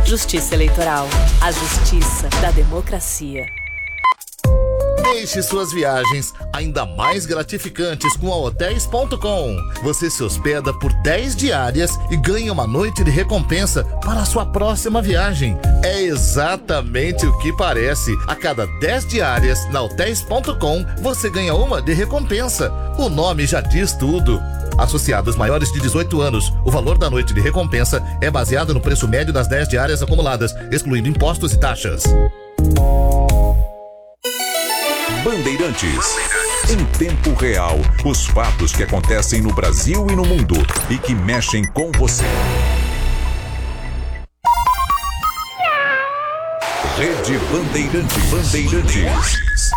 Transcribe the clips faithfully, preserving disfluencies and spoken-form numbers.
Justiça Eleitoral. A justiça da democracia. Deixe suas viagens ainda mais gratificantes com a hotéis ponto com. Você se hospeda por dez diárias e ganha uma noite de recompensa para a sua próxima viagem. É exatamente o que parece. A cada dez diárias na hotéis ponto com, você ganha uma de recompensa. O nome já diz tudo. Associados maiores de dezoito anos, o valor da noite de recompensa é baseado no preço médio das dez diárias acumuladas, excluindo impostos e taxas. Bandeirantes. Em tempo real, os fatos que acontecem no Brasil e no mundo e que mexem com você. Rede Bandeirantes. Bandeirantes.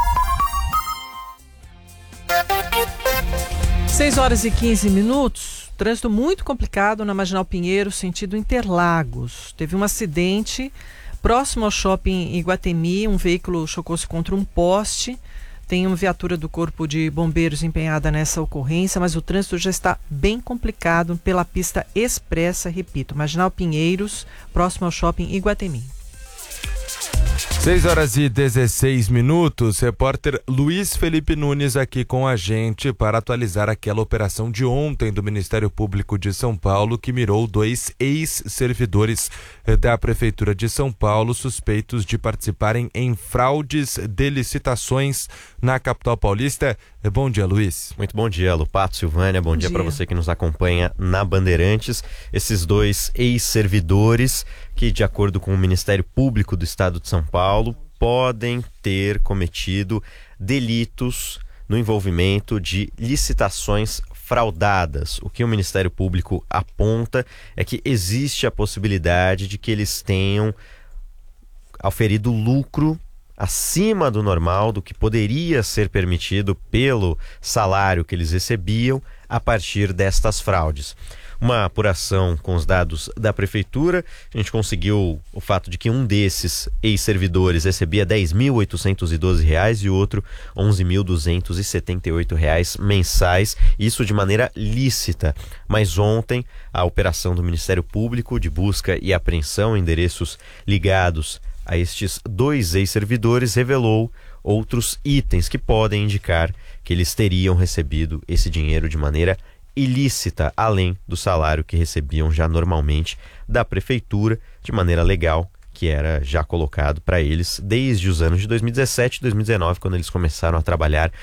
seis horas e quinze minutos. Trânsito muito complicado na Marginal Pinheiro, sentido Interlagos. Teve um acidente próximo ao shopping Iguatemi. Um veículo chocou-se contra um poste. Tem uma viatura do Corpo de Bombeiros empenhada nessa ocorrência, mas o trânsito já está bem complicado pela pista expressa, repito, Marginal Pinheiros, próximo ao shopping Iguatemi. seis horas e dezesseis minutos, repórter Luiz Felipe Nunes aqui com a gente para atualizar aquela operação de ontem do Ministério Público de São Paulo que mirou dois ex-servidores da Prefeitura de São Paulo suspeitos de participarem em fraudes de licitações na capital paulista. Bom dia, Luiz. Muito bom dia, Lupato, Silvânia. Bom, bom dia, dia. para você que nos acompanha na Bandeirantes. Esses dois ex-servidores que, de acordo com o Ministério Público do Estado de São Paulo, podem ter cometido delitos no envolvimento de licitações fraudadas. O que o Ministério Público aponta é que existe a possibilidade de que eles tenham auferido lucro acima do normal, do que poderia ser permitido pelo salário que eles recebiam a partir destas fraudes. Uma apuração com os dados da Prefeitura, a gente conseguiu o fato de que um desses ex-servidores recebia dez mil oitocentos e doze reais e o outro onze mil duzentos e setenta e oito reais mensais, isso de maneira lícita. Mas ontem, a operação do Ministério Público de busca e apreensão em endereços ligados a estes dois ex-servidores revelou outros itens que podem indicar que eles teriam recebido esse dinheiro de maneira ilícita, além do salário que recebiam já normalmente da Prefeitura, de maneira legal, que era já colocado para eles desde os anos de dois mil e dezessete e dois mil e dezenove, quando eles começaram a trabalhar